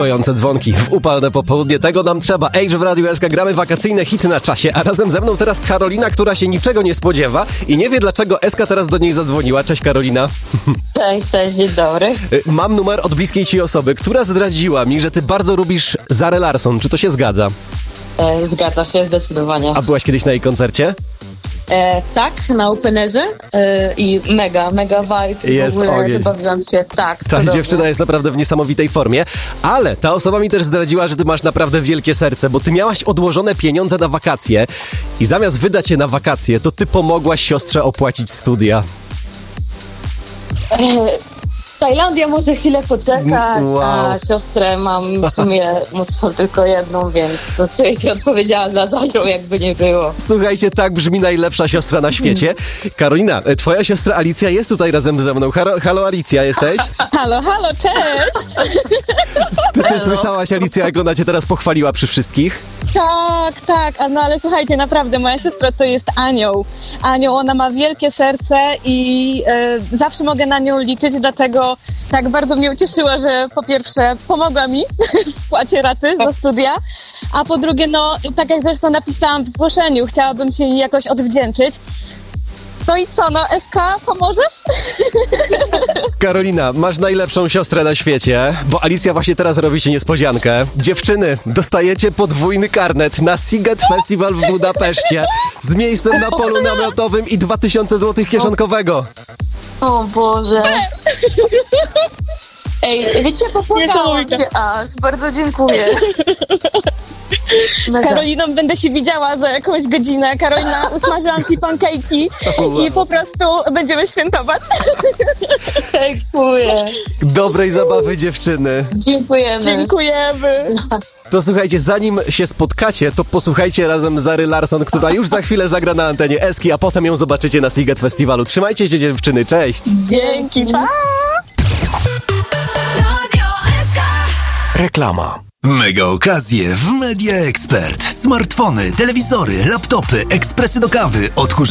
stojące dzwonki w upalne popołudnie. Tego nam trzeba. Age w Radiu SK gramy wakacyjne hity na czasie, a razem ze mną teraz Karolina, która się niczego nie spodziewa i nie wie, dlaczego SK teraz do niej zadzwoniła. Cześć Karolina. Cześć, dzień dobry. Mam numer od bliskiej ci osoby, która zdradziła mi, że ty bardzo lubisz Zarę Larsson. Czy to się zgadza? Zgadza się, zdecydowanie. A byłaś kiedyś na jej koncercie? Tak, na openerze i mega vibe. Jest w ogóle ogień. bawiłam się, tak. Ta cudownie. dziewczyna jest naprawdę w niesamowitej formie, ale ta osoba mi też zdradziła, że ty masz naprawdę wielkie serce, bo ty miałaś odłożone pieniądze na wakacje i zamiast wydać je na wakacje, to ty pomogłaś siostrze opłacić studia. Tajlandia może chwilę poczekać, Wow. a siostrę mam w sumie młodszą tylko jedną, więc to czuję się odpowiedzialna za nią, jakby nie było. Słuchajcie, tak brzmi najlepsza siostra na świecie. Karolina, twoja siostra Alicja jest tutaj razem ze mną. Halo Alicja, jesteś? Halo, cześć! Czy ty słyszałaś, Alicja, jak ona cię teraz pochwaliła przy wszystkich? Tak, no ale słuchajcie, naprawdę, moja siostra to jest anioł. Anioł, ona ma wielkie serce i zawsze mogę na nią liczyć, dlatego tak bardzo mnie ucieszyła, że po pierwsze pomogła mi w spłacie raty za studia, a po drugie, no tak jak zresztą napisałam w zgłoszeniu, chciałabym się jej jakoś odwdzięczyć. No i co, no SK, pomożesz? Karolina, masz najlepszą siostrę na świecie, bo Alicja właśnie teraz robi ci niespodziankę. Dziewczyny, dostajecie podwójny karnet na Siget Festival w Budapeszcie z miejscem na polu namiotowym i 2000 zł kieszonkowego. O Boże. Ej, wiecie, popłakałam Niesamowite. się aż. Bardzo dziękuję. Z Karoliną będę się widziała za jakąś godzinę. Karolina, usmażyłam ci pankejki i po prostu będziemy świętować. Dziękuję. Dobrej zabawy, dziewczyny. Dziękujemy. Dziękujemy. To słuchajcie, zanim się spotkacie, to posłuchajcie razem Zary Larsson, która już za chwilę zagra na antenie Eski, a potem ją zobaczycie na Siget Festiwalu. Trzymajcie się, dziewczyny, cześć! Dzięki, pa! Reklama. Mega okazje w Media Expert. Smartfony, telewizory, laptopy, ekspresy do kawy, odkurzacze